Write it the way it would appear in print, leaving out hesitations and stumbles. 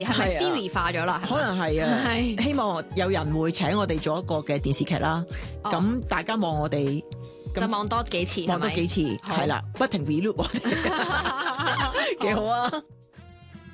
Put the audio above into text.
係咪 Siri 化咗啦？ 可能係啊， 係希望有人會請我哋做一個嘅電視劇啦。咁大家望我哋就望多幾次， 望多幾次，係啦，不停 reloop 我哋，幾好啊！